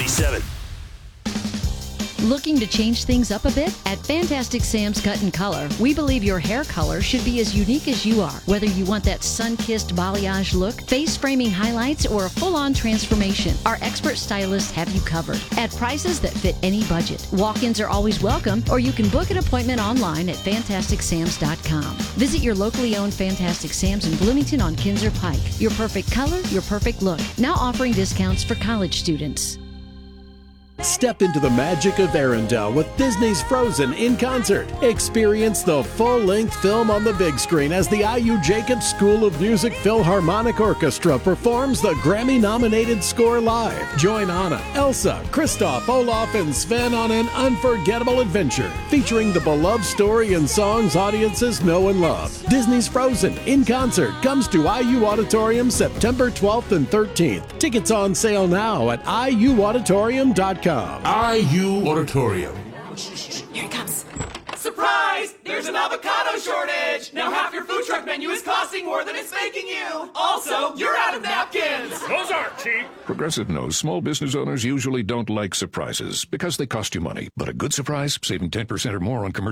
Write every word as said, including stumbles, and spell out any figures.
ninety-seven. Looking to change things up a bit? At Fantastic Sam's Cut and Color, we believe your hair color should be as unique as you are. Whether you want that sun-kissed balayage look, face-framing highlights, or a full-on transformation, our expert stylists have you covered at prices that fit any budget. Walk-ins are always welcome, or you can book an appointment online at fantastic sams dot com. Visit your locally owned Fantastic Sam's in Bloomington on Kinzer Pike. Your perfect color, your perfect look. Now offering discounts for college students. Step into the magic of Arendelle with Disney's Frozen in concert. Experience the full-length film on the big screen as the I U Jacobs School of Music Philharmonic Orchestra performs the Grammy-nominated score live. Join Anna, Elsa, Kristoff, Olaf, and Sven on an unforgettable adventure featuring the beloved story and songs audiences know and love. Disney's Frozen in concert comes to I U Auditorium September twelfth and thirteenth. Tickets on sale now at I U auditorium dot com. I U Auditorium. Here it comes. Surprise! There's an avocado shortage! Now half your food truck menu is costing more than it's making you! Also, you're out of napkins! Those aren't cheap! Progressive knows small business owners usually don't like surprises because they cost you money. But a good surprise, saving ten percent or more on commercial